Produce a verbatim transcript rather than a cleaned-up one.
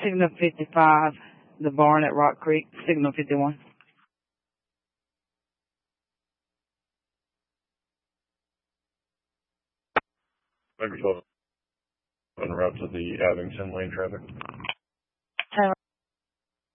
Signal fifty-five, the barn at Rock Creek, Signal fifty-one. Maybe twelve en route to the Abington lane traffic.